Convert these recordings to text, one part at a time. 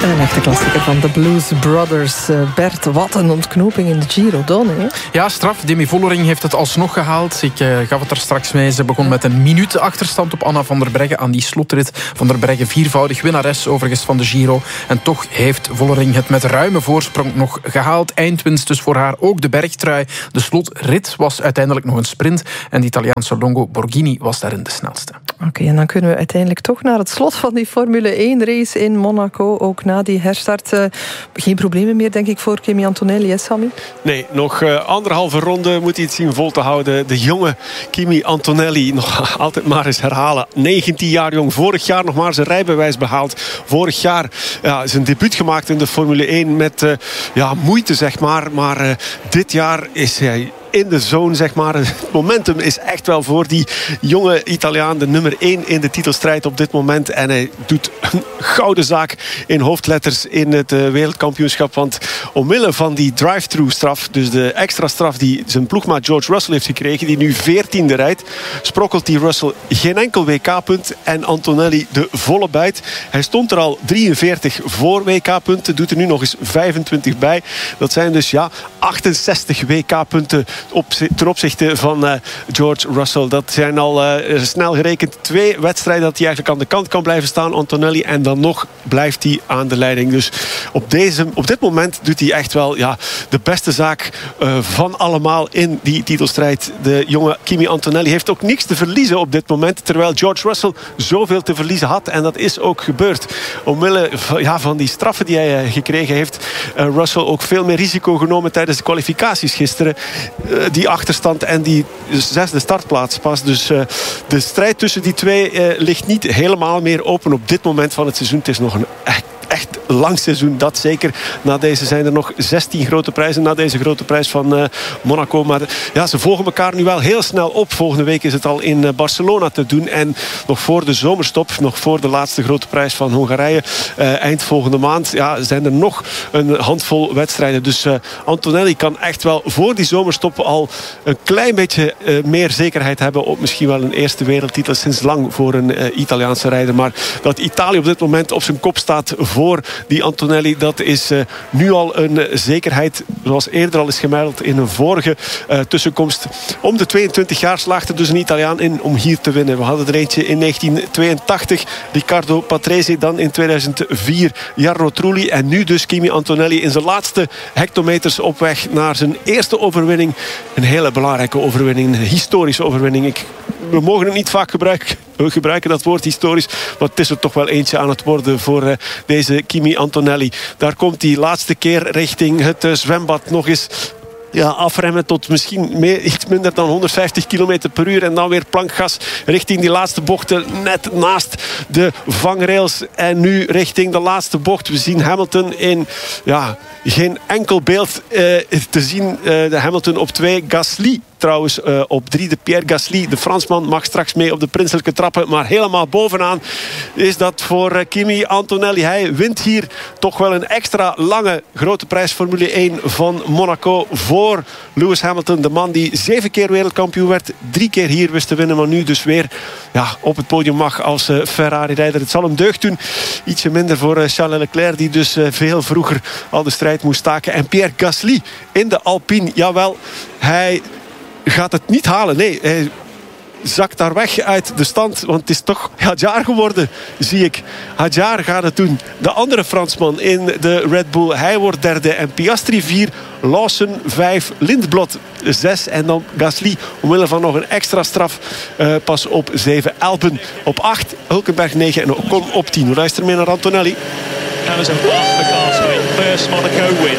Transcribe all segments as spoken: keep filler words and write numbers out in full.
Een echte klassieker van de Blues Brothers. Uh, Bert, wat een ontknoping in de Giro dan, hè? Ja, straf. Demi Vollering heeft het alsnog gehaald. Ik uh, gaf het er straks mee. Ze begon met een minuut achterstand op Anna van der Breggen aan die slotrit. Van der Breggen, viervoudig winnares overigens van de Giro. En toch heeft Vollering het met ruime voorsprong nog gehaald. Eindwinst dus voor haar, ook de bergtrui. De slotrit was uiteindelijk nog een sprint. En de Italiaanse Longo Borghini was daarin de snelste. Oké, okay, en dan kunnen we uiteindelijk toch naar het slot van die Formule één race in Monaco. Ook na die herstart. Uh, geen problemen meer, denk ik, voor Kimi Antonelli, hè, Sammy? Nee, nog uh, anderhalve ronde moet hij het zien vol te houden. De jonge Kimi Antonelli, nog altijd maar eens herhalen. negentien jaar jong, vorig jaar nog maar zijn rijbewijs behaald. Vorig jaar ja, zijn debuut gemaakt in de Formule één met uh, ja, moeite, zeg maar. Maar uh, dit jaar is hij in de zone, zeg maar. Het momentum is echt wel voor die jonge Italiaan de nummer één in de titelstrijd op dit moment. En hij doet een gouden zaak in hoofdletters in het uh, wereldkampioenschap. Want omwille van die drive-thru straf, dus de extra straf die zijn ploegmaat George Russell heeft gekregen, die nu veertiende rijdt, sprokkelt die Russell geen enkel W K-punt en Antonelli de volle bijt. Hij stond er al drieënveertig voor W K-punten, doet er nu nog eens vijfentwintig bij. Dat zijn dus ja, achtenzestig W K-punten Op, ten opzichte van uh, George Russell. Dat zijn al uh, snel gerekend twee wedstrijden dat hij eigenlijk aan de kant kan blijven staan, Antonelli. En dan nog blijft hij aan de leiding. Dus op, deze, op dit moment doet hij echt wel ja, de beste zaak uh, van allemaal in die titelstrijd. De jonge Kimi Antonelli heeft ook niks te verliezen op dit moment. Terwijl George Russell zoveel te verliezen had. En dat is ook gebeurd. Omwille van, ja, van die straffen die hij uh, gekregen heeft, uh, Russell ook veel meer risico genomen tijdens de kwalificaties gisteren. Uh, die achterstand en die zesde startplaats pas. Dus uh, de strijd tussen die twee uh, ligt niet helemaal meer open op dit moment van het seizoen. Het is nog een echt echt lang seizoen, dat zeker. Na deze zijn er nog zestien grote prijzen. Na deze grote prijs van uh, Monaco. Maar ja, ze volgen elkaar nu wel heel snel op. Volgende week is het al in uh, Barcelona te doen. En nog voor de zomerstop, nog voor de laatste grote prijs van Hongarije, uh, eind volgende maand, ja, zijn er nog een handvol wedstrijden. Dus uh, Antonelli kan echt wel voor die zomerstop al een klein beetje uh, meer zekerheid hebben op misschien wel een eerste wereldtitel sinds lang voor een uh, Italiaanse rijder. Maar dat Italië op dit moment op zijn kop staat voor die Antonelli, dat is uh, nu al een uh, zekerheid. Zoals eerder al is gemeld in een vorige uh, tussenkomst. Om de tweeëntwintig jaar slaagt er dus een Italiaan in om hier te winnen. We hadden er eentje in negentien tweeëntachtig, Riccardo Patrese. Dan in tweeduizend vier Jarno Trulli. En nu dus Kimi Antonelli in zijn laatste hectometers op weg naar zijn eerste overwinning. Een hele belangrijke overwinning, een historische overwinning. Ik, we mogen het niet vaak gebruiken. We gebruiken dat woord historisch, maar het is er toch wel eentje aan het worden voor uh, deze Kimi Antonelli. Daar komt hij laatste keer richting het uh, zwembad nog eens ja, afremmen tot misschien meer, iets minder dan honderdvijftig kilometer per uur. En dan weer plankgas richting die laatste bochten net naast de vangrails. En nu richting de laatste bocht. We zien Hamilton in ja, geen enkel beeld uh, te zien. Uh, de Hamilton op twee, Gasly trouwens uh, op drie. De Pierre Gasly, de Fransman, mag straks mee op de prinselijke trappen. Maar helemaal bovenaan is dat voor uh, Kimi Antonelli. Hij wint hier toch wel een extra lange grote prijs Formule één van Monaco voor Lewis Hamilton. De man die zeven keer wereldkampioen werd. Drie keer hier wist te winnen, maar nu dus weer ja, op het podium mag als uh, Ferrari-rijder. Het zal hem deugd doen. Ietsje minder voor uh, Charles Leclerc, die dus uh, veel vroeger al de strijd moest staken. En Pierre Gasly in de Alpine. Jawel, hij gaat het niet halen. Nee, hij zakt daar weg uit de stand. Want het is toch Hadjar geworden, zie ik. Hadjar gaat het doen. De andere Fransman in de Red Bull. Hij wordt derde. En Piastri vier. Lawson vijf. Lindblad zes. En dan Gasly omwille van nog een extra straf uh, pas op zeven. Albon op acht. Hulkenberg negen. En Ocon op tien. We luisteren mee naar Antonelli. Amazon pass for Gasly. First Monaco win.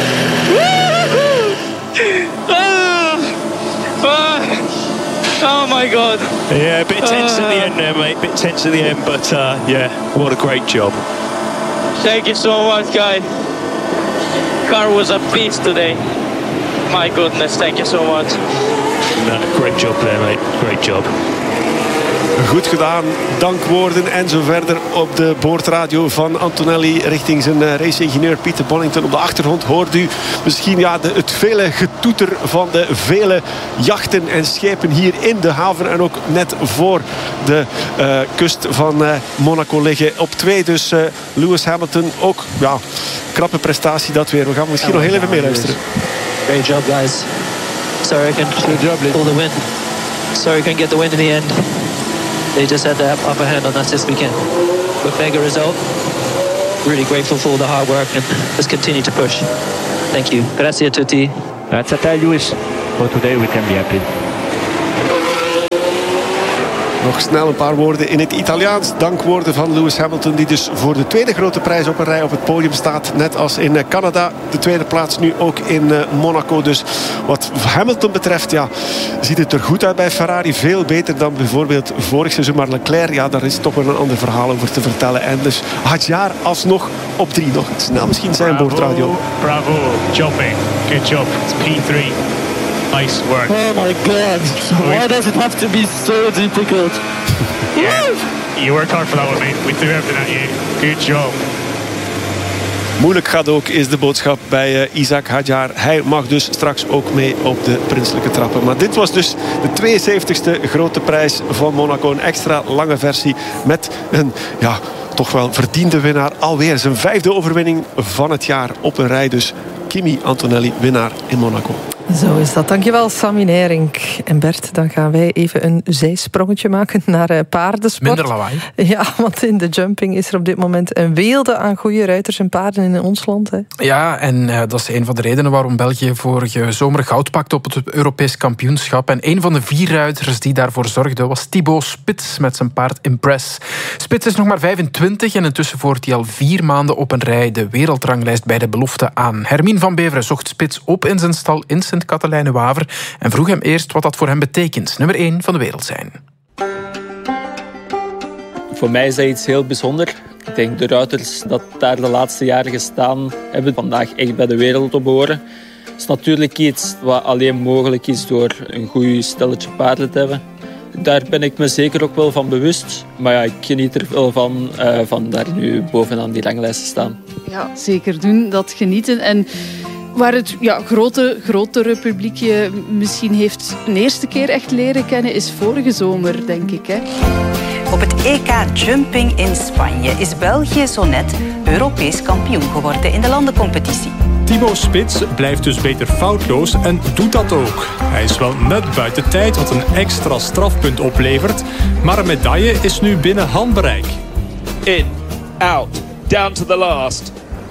Oh my god. Yeah, a bit tense uh, at the end there, mate. A bit tense at the end, but uh, yeah, what a great job. Thank you so much, guys. Car was a beast today. My goodness, thank you so much. No, great job there, mate. Great job. Goed gedaan, dankwoorden en zo verder op de boordradio van Antonelli richting zijn uh, race-ingenieur Peter Bonington. Op de achtergrond hoort u misschien ja, de, het vele getoeter van de vele jachten en schepen hier in de haven en ook net voor de uh, kust van uh, Monaco liggen. Op twee dus uh, Lewis Hamilton, ook ja, krappe prestatie dat weer. We gaan misschien oh, nog heel even meeluisteren. Great job, guys. Sorry I can't pull the win. Sorry I couldn't get the win in the end. They just had the upper hand on us this weekend. But mega result. Really grateful for all the hard work and let's continue to push. Thank you. Grazie a tutti. That's a tell, Lewis. For today we can be happy. Nog snel een paar woorden in het Italiaans. Dankwoorden van Lewis Hamilton, die dus voor de tweede grote prijs op een rij op het podium staat. Net als in Canada. De tweede plaats nu ook in Monaco. Dus wat Hamilton betreft, ja, ziet het er goed uit bij Ferrari. Veel beter dan bijvoorbeeld vorig seizoen. Maar Leclerc, ja, daar is toch wel een ander verhaal over te vertellen. En dus Hadjar alsnog op drie. Nog snel misschien zijn boordradio. Bravo, jumping. Good job. It's P three. Nice work. Oh my god. Why does it have to be so difficult? Yeah, you worked hard for that one, mate. We threw everything at you. Good job. Moeilijk gaat ook, is de boodschap bij uh, Isaac Hadjar. Hij mag dus straks ook mee op de prinselijke trappen. Maar dit was dus de tweeënzeventigste grote prijs van Monaco. Een extra lange versie met een, ja, toch wel verdiende winnaar. Alweer zijn vijfde overwinning van het jaar op een rij. Dus Kimi Antonelli, winnaar in Monaco. Zo is dat. Dankjewel, Sammy Nering. En Bert, dan gaan wij even een zijsprongetje maken naar uh, paardensport. Minder lawaai. Ja, want in de jumping is er op dit moment een weelde aan goede ruiters en paarden in ons land. Hè. Ja, en uh, dat is een van de redenen waarom België vorige zomer goud pakte op het Europees kampioenschap. En een van de vier ruiters die daarvoor zorgde was Thibaut Spits met zijn paard Impress. Spits is nog maar vijfentwintig en intussen voert hij al vier maanden op een rij de wereldranglijst bij de belofte aan. Hermine van Beveren zocht Spits op in zijn stal in Sint-Katelijne-Waver en vroeg hem eerst wat dat voor hem betekent. Nummer één van de wereld zijn. Voor mij is dat iets heel bijzonders. Ik denk de ruiters dat daar de laatste jaren gestaan hebben, vandaag echt bij de wereld op behoren. Het is natuurlijk iets wat alleen mogelijk is door een goed stelletje paarden te hebben. Daar ben ik me zeker ook wel van bewust. Maar ja, ik geniet er wel van, uh, van daar nu bovenaan die ranglijst te staan. Ja, zeker doen, dat genieten. En waar het ja, grote, grotere publiek je misschien heeft een eerste keer echt leren kennen, is vorige zomer, denk ik. Hè. Op het E K Jumping in Spanje is België zo net Europees kampioen geworden in de landencompetitie. Thibaut Spits blijft dus beter foutloos en doet dat ook. Hij is wel net buiten tijd, wat een extra strafpunt oplevert. Maar een medaille is nu binnen handbereik. In, out, down to the last.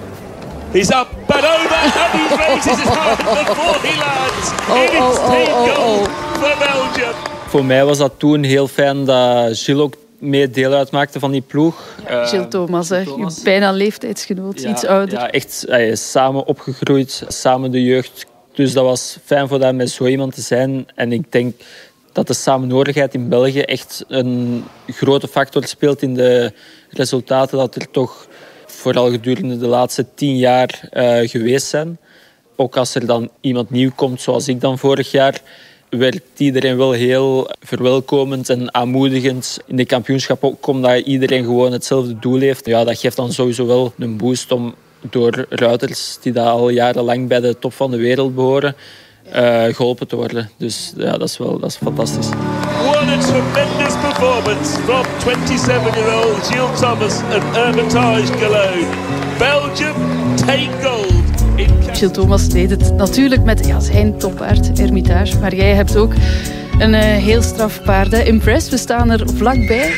He's up, but over, and he raises his hand before he lands. Oh, oh, oh, oh, oh. For Belgium. Voor mij was dat toen heel fijn dat Gilles ook mee deel uitmaakte van die ploeg. Ja, Gilles Thomas, hè. Thomas. Je bijna leeftijdsgenoot, ja, iets ouder. Ja, echt hij is samen opgegroeid, samen de jeugd. Dus dat was fijn voor dat met zo iemand te zijn. En ik denk dat de samenhorigheid in België echt een grote factor speelt in de resultaten dat er toch vooral gedurende de laatste tien jaar uh, geweest zijn. Ook als er dan iemand nieuw komt, zoals ik dan vorig jaar, werkt iedereen wel heel verwelkomend en aanmoedigend in de kampioenschap. Ook omdat iedereen gewoon hetzelfde doel heeft. Ja, dat geeft dan sowieso wel een boost om door ruiters die daar al jarenlang bij de top van de wereld behoren, uh, geholpen te worden. Dus ja, dat is wel dat is fantastisch. What a tremendous performance from twenty-seven-year-old Gilles Thomas and Hermitage Gallo. Belgium take gold. Gilles Thomas deed het natuurlijk met ja, zijn toppaard, Hermitage. Maar jij hebt ook een uh, heel straf paard, hè? Impress. We staan er vlakbij.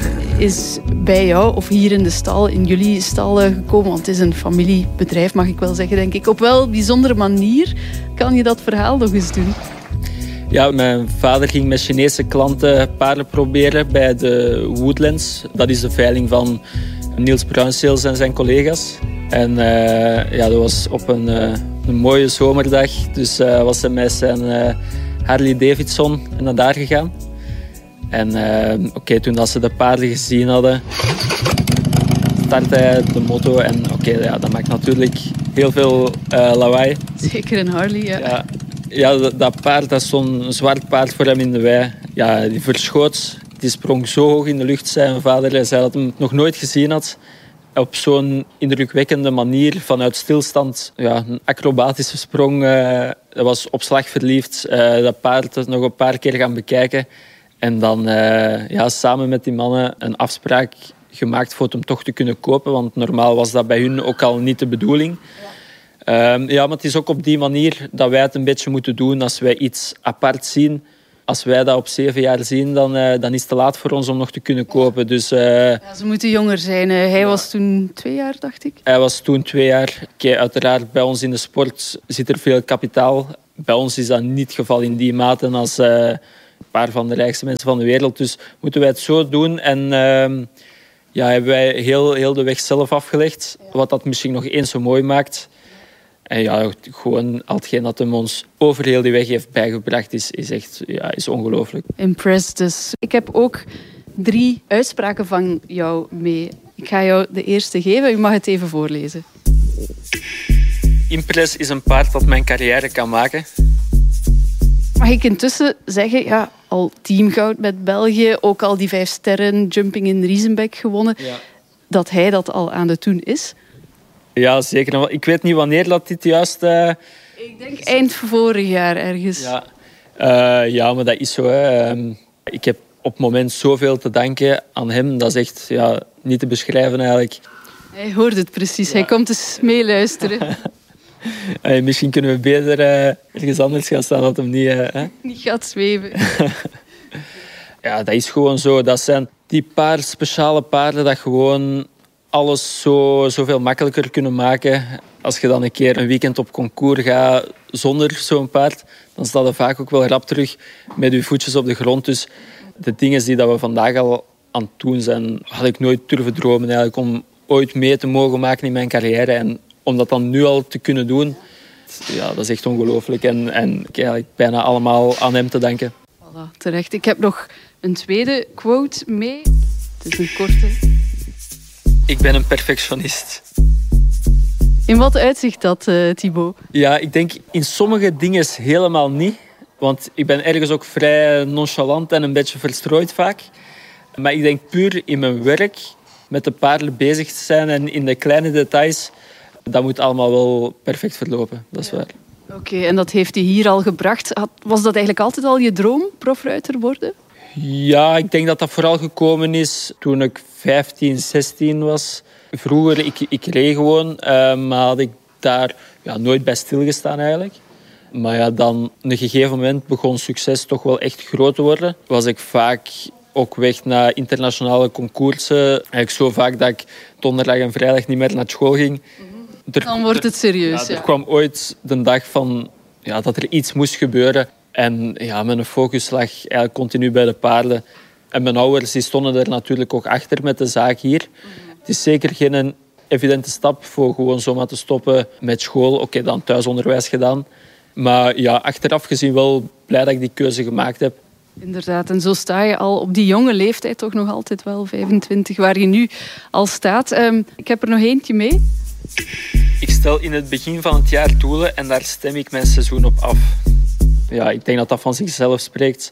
Is bij jou of hier in de stal, in jullie stal gekomen. Want het is een familiebedrijf, mag ik wel zeggen, denk ik. Op wel een bijzondere manier. Kan je dat verhaal nog eens doen? Ja, mijn vader ging met Chinese klanten paarden proberen bij de Woodlands. Dat is de veiling van Niels Bruinseels en zijn collega's. En uh, ja, dat was op een, uh, een mooie zomerdag. Dus uh, was hij met zijn uh, Harley Davidson naar daar gegaan. En uh, oké, okay, toen dat ze de paarden gezien hadden, startte hij de moto. En oké, okay, ja, dat maakt natuurlijk heel veel uh, lawaai. Zeker een Harley, ja. Ja, ja dat, dat paard, dat is zo'n zwart paard voor hem in de wei. Ja, die verschoot Die sprong zo hoog in de lucht. Zijn vader zei dat hij het nog nooit gezien had. Op zo'n indrukwekkende manier, vanuit stilstand, ja, een acrobatische sprong. Uh, dat was op slag verliefd. Uh, dat paard nog een paar keer gaan bekijken. En dan uh, ja, samen met die mannen een afspraak gemaakt voor het hem toch te kunnen kopen. Want normaal was dat bij hun ook al niet de bedoeling. Ja, uh, ja maar het is ook op die manier dat wij het een beetje moeten doen. Als wij iets apart zien, als wij dat op zeven jaar zien, dan, uh, dan is het te laat voor ons om nog te kunnen kopen. Dus, uh, ja, ze moeten jonger zijn. Uh, hij ja. was toen twee jaar, dacht ik. Hij was toen twee jaar. Okay, uiteraard, bij ons in de sport zit er veel kapitaal. Bij ons is dat niet het geval in die mate als uh, een paar van de rijkste mensen van de wereld. Dus moeten wij het zo doen. En uh, ja, hebben wij heel, heel de weg zelf afgelegd. Ja. Wat dat misschien nog eens zo mooi maakt. En ja, gewoon al hetgeen dat hem ons over heel die weg heeft bijgebracht, is, is echt ja, is ongelooflijk. Impressed dus. Ik heb ook drie uitspraken van jou mee. Ik ga jou de eerste geven. U mag het even voorlezen. Impress is een paard dat mijn carrière kan maken. Mag ik intussen zeggen, ja, al teamgoud met België, ook al die vijf sterren, jumping in Riesenbeek gewonnen, ja. dat hij dat al aan het doen is? Ja, zeker. Ik weet niet wanneer dat dit juist... Uh... Ik denk eind vorig jaar ergens. Ja, uh, ja maar dat is zo. Hè. Um, ik heb op het moment zoveel te danken aan hem. Dat is echt ja, niet te beschrijven eigenlijk. Hij hoort het precies. Ja. Hij komt eens meeluisteren. Hey, misschien kunnen we beter uh, ergens anders gaan staan dat hem niet... Uh, hè? Niet gaat zweven. Ja, dat is gewoon zo. Dat zijn die paar speciale paarden dat gewoon alles zo, zoveel makkelijker kunnen maken. Als je dan een keer een weekend op concours gaat zonder zo'n paard, dan staat er vaak ook wel rap terug met je voetjes op de grond. Dus de dingen die we vandaag al aan het doen zijn, had ik nooit durven dromen eigenlijk, om ooit mee te mogen maken in mijn carrière. En om dat dan nu al te kunnen doen, ja, dat is echt ongelooflijk. En, en ik eigenlijk bijna allemaal aan hem te danken. Voilà, terecht. Ik heb nog een tweede quote mee. Het is een korte. Ik ben een perfectionist. In wat uitzicht dat, uh, Thibaut? Ja, ik denk in sommige dingen helemaal niet. Want ik ben ergens ook vrij nonchalant en een beetje verstrooid vaak. Maar ik denk puur in mijn werk, met de paarden bezig te zijn en in de kleine details, dat moet allemaal wel perfect verlopen. Dat is waar. Oké, okay, en dat heeft hij hier al gebracht. Was dat eigenlijk altijd al je droom, profruiter worden? Ja, ik denk dat dat vooral gekomen is toen ik vijftien, zestien was. Vroeger, ik, ik reed gewoon, uh, maar had ik daar ja, nooit bij stilgestaan eigenlijk. Maar ja, dan op een gegeven moment begon succes toch wel echt groot te worden. Was ik vaak ook weg naar internationale concoursen. Eigenlijk zo vaak dat ik donderdag en vrijdag niet meer naar school ging. Er, dan wordt het serieus. Ja, er ja. kwam ooit de dag van, ja, dat er iets moest gebeuren. En ja, mijn focus lag eigenlijk continu bij de paarden. En mijn ouders die stonden er natuurlijk ook achter met de zaak hier. Mm-hmm. Het is zeker geen evidente stap voor gewoon zomaar te stoppen met school. Oké, okay, dan thuisonderwijs gedaan. Maar ja, achteraf gezien wel blij dat ik die keuze gemaakt heb. Inderdaad, en zo sta je al op die jonge leeftijd toch nog altijd wel vijfentwintig, waar je nu al staat. Um, ik heb er nog eentje mee. Ik stel in het begin van het jaar doelen en daar stem ik mijn seizoen op af. Ja, ik denk dat dat van zichzelf spreekt.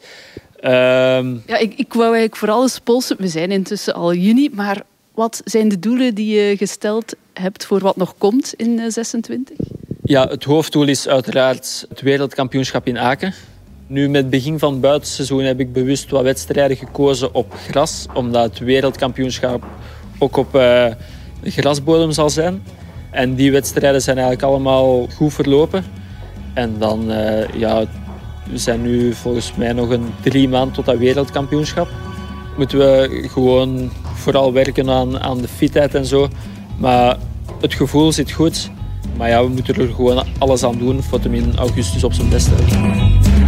Um... Ja, ik, ik wou eigenlijk vooral eens polsen. We zijn intussen al juni, maar wat zijn de doelen die je gesteld hebt voor wat nog komt in zesentwintig? Ja, het hoofddoel is uiteraard het wereldkampioenschap in Aken. Nu, met het begin van het buitenseizoen heb ik bewust wat wedstrijden gekozen op gras, omdat het wereldkampioenschap ook op uh, de grasbodem zal zijn. En die wedstrijden zijn eigenlijk allemaal goed verlopen. En dan, uh, ja, we zijn nu volgens mij nog een drie maanden tot dat wereldkampioenschap. Moeten we gewoon vooral werken aan, aan de fitheid en zo. Maar het gevoel zit goed. Maar ja, we moeten er gewoon alles aan doen voor hem in augustus op zijn best te hebben.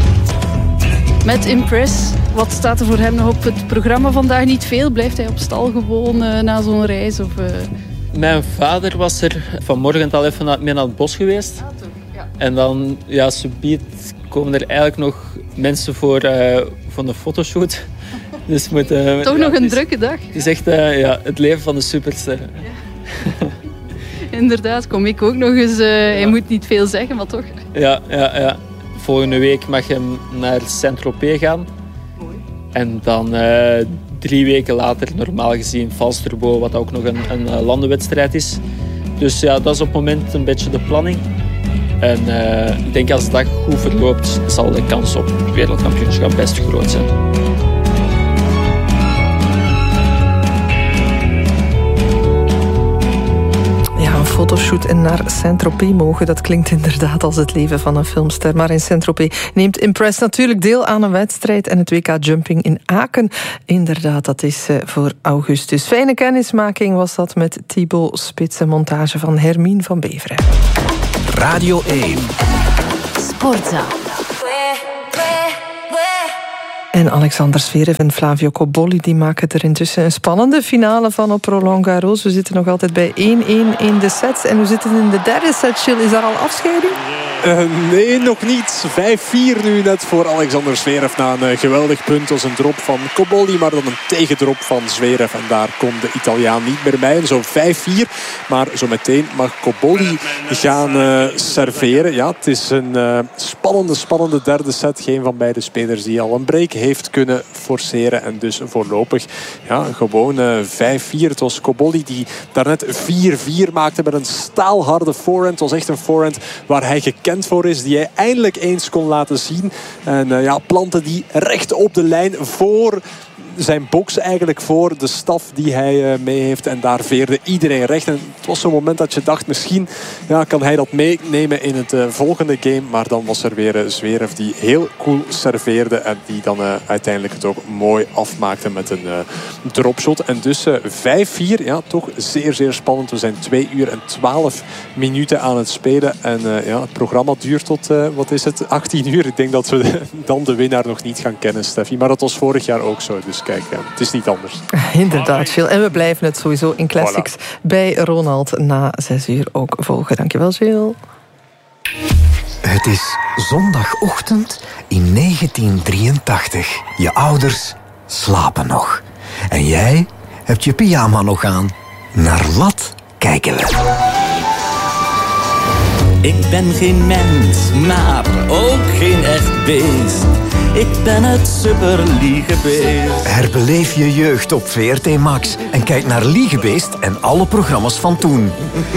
Met Impress, wat staat er voor hem nog op het programma vandaag? Niet veel. Blijft hij op stal gewoon uh, na zo'n reis? Of, uh... Mijn vader was er vanmorgen al even mee naar het bos geweest. Ah, toch? Ja. En dan, ja, subiet komen er eigenlijk nog mensen voor, uh, voor een fotoshoot. Dus moet, uh, Toch ja, nog een is, drukke dag. Het is echt uh, ja, het leven van de supersterren. Ja. Inderdaad, kom ik ook nog eens. Uh, ja. Je moet niet veel zeggen, maar toch. Ja, ja, ja. Volgende week mag je naar Saint-Tropez gaan. Mooi. En dan uh, drie weken later, normaal gezien, Vals Turbo, wat ook nog een, een landenwedstrijd is. Dus ja, dat is op het moment een beetje de planning. En uh, ik denk als dat goed verloopt, zal de kans op het wereldkampioenschap best groot zijn. Een fotoshoot en naar Saint-Tropez mogen, dat klinkt inderdaad als het leven van een filmster. Maar in Saint-Tropez neemt Impress natuurlijk deel aan een wedstrijd en het W K Jumping in Aken. Inderdaad, dat is voor augustus. Fijne kennismaking was dat met Thibaut Spits, een montage van Hermine van Beveren. Radio één. Sportza. En Alexander Zverev en Flavio Cobolli die maken er intussen een spannende finale van op Roland Garros. We zitten nog altijd bij één-één in de sets. En we zitten in de derde set, Gilles. Is daar al afscheiding? Uh, nee, nog niet. vijf vier nu net voor Alexander Zverev na een uh, geweldig punt. Dat was een drop van Cobolli, maar dan een tegendrop van Zverev. En daar kon de Italiaan niet meer bij. Zo vijf vier. Maar zo meteen mag Cobolli gaan uh, serveren. Ja, het is een uh, spannende, spannende derde set. Geen van beide spelers die al een break heeft kunnen forceren. En dus voorlopig ja, gewoon uh, vijf vier. Het was Cobolli die daarnet vier vier maakte met een staalharde forehand. Het was echt een forehand waar hij gekend voor is, die hij eindelijk eens kon laten zien. En uh, ja, plantte die recht op de lijn voor zijn box, eigenlijk voor de staf die hij uh, mee heeft. En daar veerde iedereen recht. En het was zo'n moment dat je dacht, misschien ja, kan hij dat meenemen in het uh, volgende game. Maar dan was er weer uh, Zverev die heel cool serveerde. En die dan uh, uiteindelijk het ook mooi afmaakte met een uh, dropshot. En dus uh, vijf vier. Ja, toch zeer, zeer spannend. We zijn twee uur en twaalf minuten aan het spelen. En uh, ja, het programma duurt tot, uh, wat is het, achttien uur. Ik denk dat we de, dan de winnaar nog niet gaan kennen, Steffi. Maar dat was vorig jaar ook zo. Dus kijk, ja, het is niet anders. Inderdaad, Gilles. En we blijven het sowieso in Classics voilà. bij Ronald na zes uur ook volgen. Dankjewel, Gilles. Het is zondagochtend in negentien drieëntachtig. Je ouders slapen nog. En jij hebt je pyjama nog aan. Naar wat kijken we? Ik ben geen mens, maar ook geen echt beest. Ik ben het superliegebeest. Herbeleef je jeugd op V R T Max en kijk naar Liegebeest en alle programma's van toen.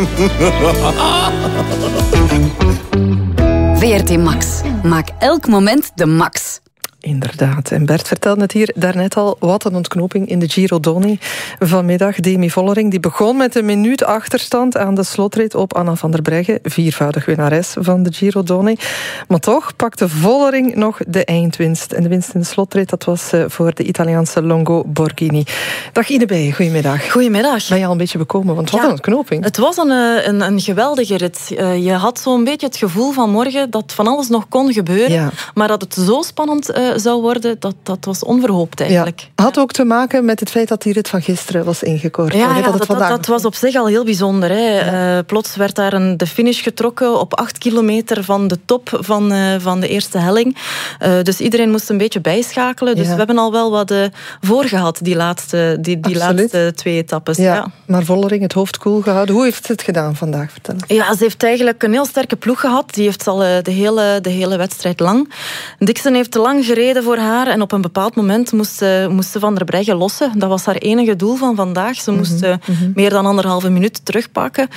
V R T Max. Maak elk moment de max. Inderdaad. En Bert vertelde het hier daarnet al. Wat een ontknoping in de Giro Donne vanmiddag. Demi Vollering die begon met een minuut achterstand aan de slotrit op Anna van der Breggen. Viervoudig winnares van de Giro Donne. Maar toch pakte Vollering nog de eindwinst. En de winst in de slotrit, dat was voor de Italiaanse Longo Borghini. Dag Ine Bijen, goedemiddag. Goedemiddag. Ben je al een beetje bekomen? Want wat ja, een ontknoping. Het was een, een, een geweldige rit. Je had zo'n beetje het gevoel van morgen dat van alles nog kon gebeuren. Ja. Maar dat het zo spannend uh, zou worden, dat, dat was onverhoopt eigenlijk. Ja. Had ook te maken met het feit dat die rit van gisteren was ingekort. Ja, ja, dat, het dat, dat, dat was op zich al heel bijzonder. Hè. Ja. Uh, plots werd daar een, de finish getrokken op acht kilometer van de top van, uh, van de eerste helling. Uh, dus iedereen moest een beetje bijschakelen. Dus ja. we hebben al wel wat uh, voor gehad, die laatste, die, die laatste twee etappes. Ja. Ja. Maar Vollering het hoofd koel gehouden. Hoe heeft ze het gedaan vandaag? Vertellen. Ja, ze heeft eigenlijk een heel sterke ploeg gehad. Die heeft al uh, de, hele, de hele wedstrijd lang. Dixon heeft te lang gereden voor haar en op een bepaald moment moest, uh, moest ze Van der Breggen lossen. Dat was haar enige doel van vandaag. Ze moest uh, mm-hmm. meer dan anderhalve minuut terugpakken.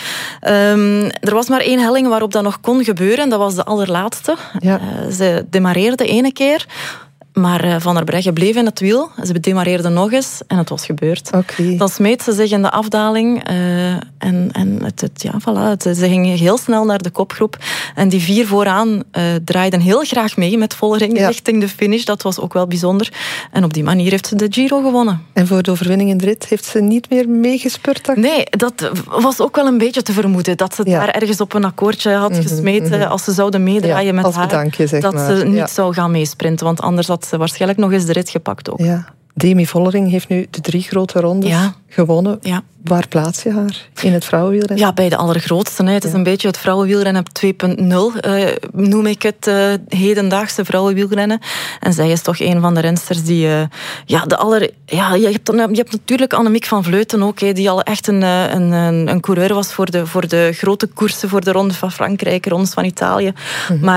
Um, er was maar één helling waarop dat nog kon gebeuren. Dat was de allerlaatste. Ja. Uh, ze demareerde ene keer. Maar Van der Breggen bleef in het wiel. Ze demareerde nog eens en het was gebeurd. Okay. Dan smeet ze zich in de afdaling. Uh, en en het, het, ja, voilà, het, ze ging heel snel naar de kopgroep. En die vier vooraan uh, draaiden heel graag mee met Vollering ja. richting de finish. Dat was ook wel bijzonder. En op die manier heeft ze de Giro gewonnen. En voor de overwinning in de rit heeft ze niet meer meegespurt? Dat... Nee, dat was ook wel een beetje te vermoeden. Dat ze ja. daar ergens op een akkoordje had mm-hmm, gesmeten. Mm-hmm. Als ze zouden meedraaien ja, met als haar. Bedankje, zeg dat maar. ze niet ja. zou gaan meesprinten. Want anders had ze waarschijnlijk nog eens de rit gepakt ook. Ja. Demi Vollering heeft nu de drie grote rondes ja. gewonnen. Ja. Waar plaats je haar in het vrouwenwielrennen? Ja, bij de allergrootste. Hè. Het is ja. een beetje het vrouwenwielrennen twee punt nul, uh, noem ik het uh, hedendaagse vrouwenwielrennen. En zij is toch een van de rensters die... Uh, ja, de aller, ja, je, hebt, je hebt natuurlijk Annemiek van Vleuten ook, hè, die al echt een, een, een, een coureur was voor de, voor de grote koersen, voor de Ronde van Frankrijk, Rondes van Italië. Mm-hmm. Maar...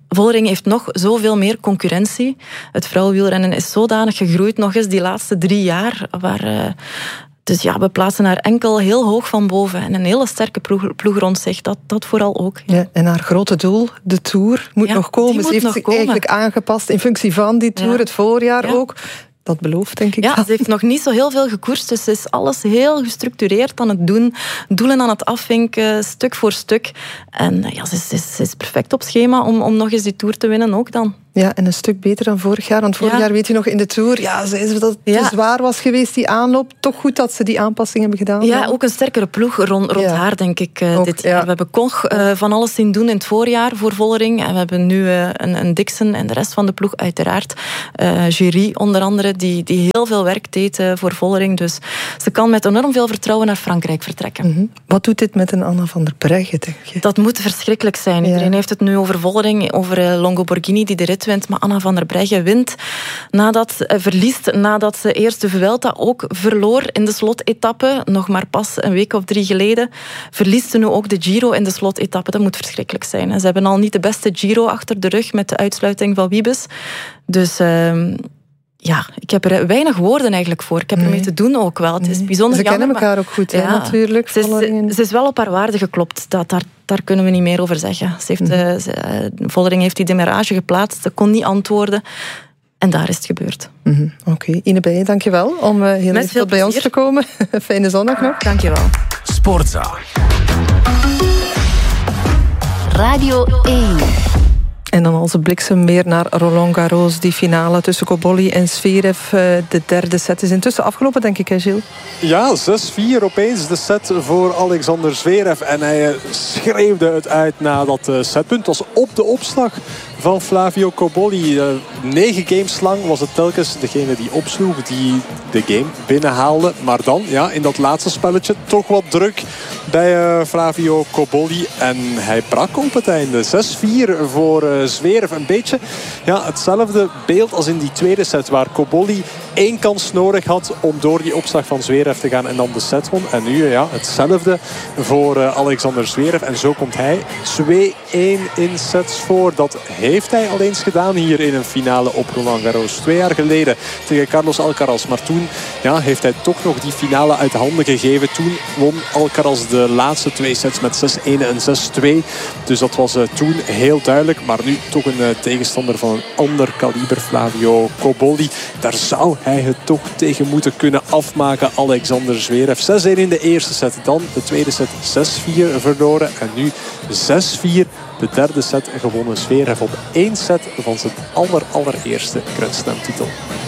Vollering heeft nog zoveel meer concurrentie. Het vrouwenwielrennen is zodanig gegroeid nog eens die laatste drie jaar. Waar, uh, dus ja, we plaatsen haar enkel heel hoog van boven. En een hele sterke ploeg, ploeg rond zich, dat, dat vooral ook. Ja. Ja, en haar grote doel, de Tour, moet ja, nog komen. Moet Ze heeft nog zich komen. eigenlijk aangepast in functie van die Tour, ja. het voorjaar ja. ook. Dat belooft, denk ik. Ja, ze heeft nog niet zo heel veel gekoerst, dus ze is alles heel gestructureerd aan het doen. Doelen aan het afvinken, stuk voor stuk. En ja, ze is, ze is, ze is perfect op schema om, om nog eens die Tour te winnen ook dan. Ja, en een stuk beter dan vorig jaar. Want vorig ja. jaar, weet je nog, in de Tour, ja, zei ze dat het ja. te zwaar was geweest, die aanloop. Toch goed dat ze die aanpassing hebben gedaan. Ja, ook een sterkere ploeg rond, rond ja. haar, denk ik, uh, ook, dit jaar. Ja. We hebben Koch uh, van alles zien doen in het voorjaar voor Vollering. En we hebben nu uh, een, een Dixon en de rest van de ploeg, uiteraard. Uh, Jury, onder andere, die, die heel veel werk deed uh, voor Vollering. Dus ze kan met enorm veel vertrouwen naar Frankrijk vertrekken. Mm-hmm. Wat doet dit met een Anna van der Breggen, denk je? Dat moet verschrikkelijk zijn. Ja. Iedereen heeft het nu over Vollering, over uh, Longo Borghini, die de rit wint, maar Anna van der Breggen wint nadat, uh, verliest nadat ze eerst de Vuelta ook verloor in de slotetappe, nog maar pas een week of drie geleden, verliest ze nu ook de Giro in de slotetappe. Dat moet verschrikkelijk zijn. Ze hebben al niet de beste Giro achter de rug met de uitsluiting van Wiebes. Dus uh, ja, ik heb er weinig woorden eigenlijk voor. Ik heb nee. ermee te doen ook wel. Het is bijzonder Ze jammer, kennen elkaar ook goed, ja, hè, natuurlijk. Ze is, ze is wel op haar waarde geklopt. Dat, daar, daar kunnen we niet meer over zeggen. Ze heeft, mm-hmm. uh, ze, uh, Vollering heeft die demarrage geplaatst. Ze kon niet antwoorden. En daar is het gebeurd. Mm-hmm. Oké, okay. Ine Bijen, dankjewel om uh, heel even bij ons te komen. Fijne zondag nog. Dankjewel. Sportza. Radio één. En dan onze bliksem meer naar Roland Garros. Die finale tussen Cobolli en Zverev. De derde set is intussen afgelopen, denk ik, hè, Gilles? Ja, zes vier opeens de set voor Alexander Zverev. En hij schreeuwde het uit na dat setpunt. Het was op de opslag van Flavio Cobolli. Negen games lang was het telkens degene die opsloeg, die de game binnenhaalde. Maar dan, ja, in dat laatste spelletje toch wat druk bij uh, Flavio Cobolli. En hij brak op het einde. zes vier voor uh, Zverev. Een beetje ja, hetzelfde beeld als in die tweede set, waar Cobolli één kans nodig had om door die opslag van Zverev te gaan en dan de set won. En nu ja, hetzelfde voor uh, Alexander Zverev. En zo komt hij twee-één in sets voor. Dat heeft hij al eens gedaan hier in een finale op Roland Garros. Twee jaar geleden tegen Carlos Alcaraz. Maar toen ja, heeft hij toch nog die finale uit handen gegeven. Toen won Alcaraz de laatste twee sets met zes-één en zes-twee. Dus dat was uh, toen heel duidelijk. Maar nu toch een uh, tegenstander van een ander kaliber, Flavio Cobolli. Daar zou hij het toch tegen moeten kunnen afmaken, Alexander Zverev. zes-één in de eerste set. Dan de tweede set zes-vier verloren. En nu zes-vier. De derde set gewonnen Zverev op één set van zijn aller, allereerste Grand Slam titel.